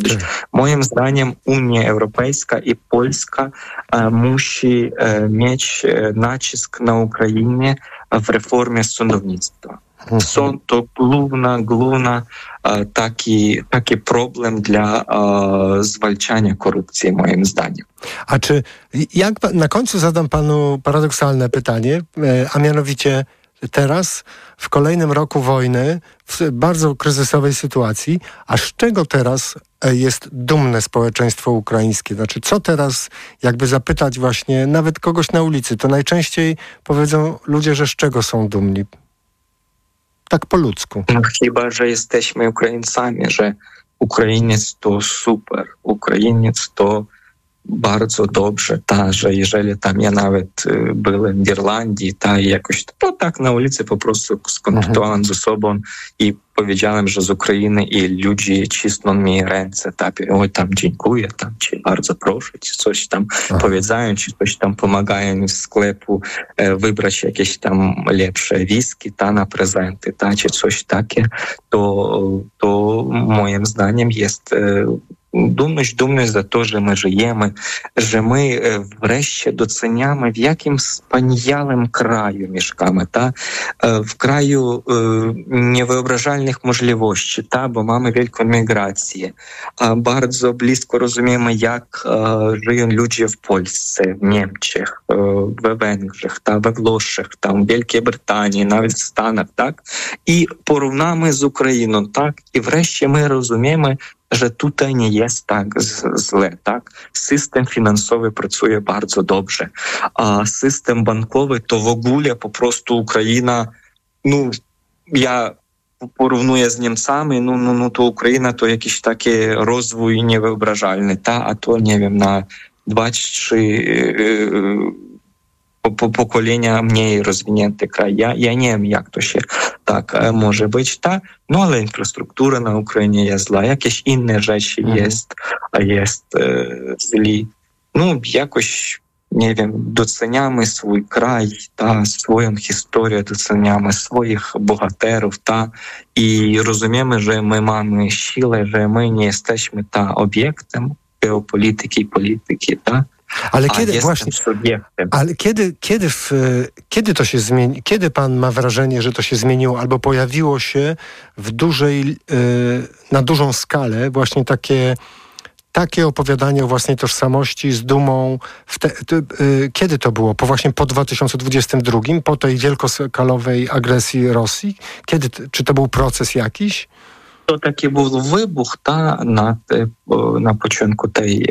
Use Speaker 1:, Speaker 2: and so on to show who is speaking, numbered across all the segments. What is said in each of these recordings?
Speaker 1: Okay. Moim zdaniem Unia Europejska i Polska musi mieć nacisk na Ukrainie w reformie sądownictwa. Sąd to główny taki problem dla zwalczania korupcji, moim zdaniem.
Speaker 2: A czy, na końcu zadam panu paradoksalne pytanie, a mianowicie teraz, w kolejnym roku wojny, w bardzo kryzysowej sytuacji, a z czego teraz jest dumne społeczeństwo ukraińskie? Znaczy, co teraz, jakby zapytać właśnie nawet kogoś na ulicy, to najczęściej powiedzą ludzie, że z czego są dumni? Tak po ludzku.
Speaker 1: No chyba, że jesteśmy Ukraińcami, że Ukrainiec to super, Ukrainiec to bardzo dobrze, że jeżeli tam ja nawet byłem w Irlandii, jakoś to tak na ulicy po prostu skontaktowałem ze sobą i powiedziałem, że z Ukrainy i ludzie cisną mi ręce, oj tam dziękuję, tam ci bardzo proszę, czy coś tam powiedzają, czy coś tam pomagają w sklepu wybrać jakieś tam lepsze whisky na prezenty, czy coś takie, to moim zdaniem jest dumność za to, że my żyjemy, że my wreszcie doceniamy, w jakim wspaniałym kraju mieszkamy, w kraju niewyobrażalnych możliwości, bo mamy wielką migrację. Bardzo blisko rozumiemy, jak żyją ludzie w Polsce, w Niemczech, we Węgrzech, we Włoszech, w Wielkiej Brytanii, nawet w Stanach, i porównamy z Ukrainą, i wreszcie my rozumiemy, że tutaj nie jest tak źle, System finansowy pracuje bardzo dobrze, a system bankowy to w ogóle po prostu Ukraina, ja porównuję z Niemcami, to Ukraina to jakiś taki rozwój niewyobrażalny, a to nie wiem, na 2-3 pokolenia mniej rozwinięty kraj. Ja nie wiem, jak to się tak może być, ale infrastruktura na Ukrainie jest zła, jakieś inne rzeczy jest zli. Jakoś, nie wiem, doceniamy swój kraj, swoją historię, doceniamy swoich bohaterów, i rozumiemy, że my mamy siłę, że my nie jesteśmy obiektem geopolityki i polityki,
Speaker 2: Ale kiedy właśnie, ale kiedy to się zmieni? Kiedy pan ma wrażenie, że to się zmieniło albo pojawiło się na dużą skalę właśnie takie opowiadanie o własnej tożsamości z dumą? Kiedy to było? Po 2022? Po tej wielkoskalowej agresji Rosji? Czy to był proces jakiś?
Speaker 1: To taki był wybuch na początku tej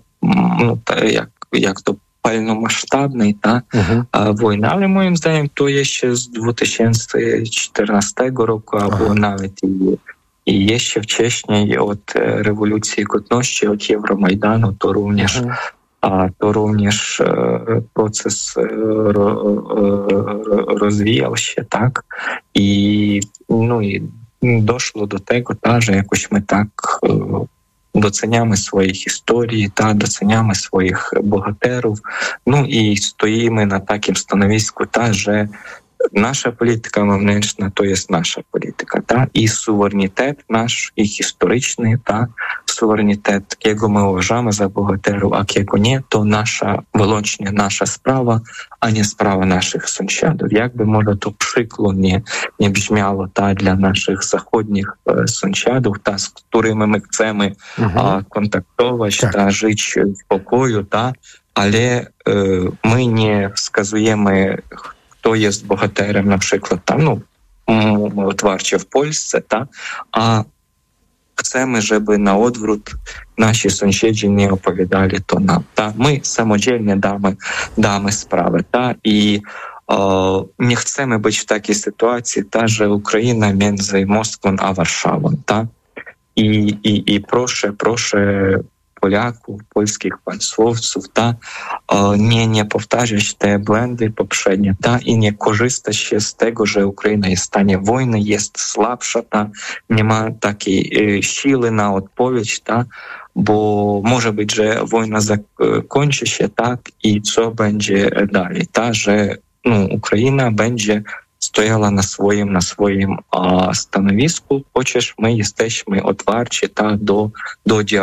Speaker 1: jak to pełnomasztabnej wojny, ale moim zdaniem to jeszcze z 2014 roku, albo nawet i jeszcze wcześniej od rewolucji godności, od Euromajdanu, to również proces rozwijał się, i doszło do tego, że jakoś my doceniamy swoje historii, doceniamy swoich bohaterów, i stoimy na takim stanowisku, że nasza polityka wewnętrzna to jest nasza polityka, i suwerenitет nasz, i historyczny, suwerenitет, jakiego my uważamy za bohaterów, a jakiego nie, to wyłącznie nasza sprawa, a nie sprawa naszych sąsiadów. Jakby może to przykro nie brzmiało dla naszych zachodnich sąsiadów, z którymi my chcemy kontaktować, żyć w pokoju, ale my nie wskazujemy, kto jest bohaterem, na przykład otwarcie w Polsce, a chcemy, żeby na odwrót nasi sąsiedzi nie opowiadali to nam. My samodzielnie damy sprawę, i nie chcemy być w takiej sytuacji, że Ukraina między Moskwą a Warszawą, i proszę Polaków, polskich państwowców, nie powtarzać te błędy poprzednie, i nie korzystać się z tego, że Ukraina jest w stanie wojny, jest słabsza, nie ma takiej siły na odpowiedź, bo może być, że wojna zakończy się, i co będzie dalej, że Ukraina będzie stoяла на своїм становіску, хочеш ми jesteśmy otwarci do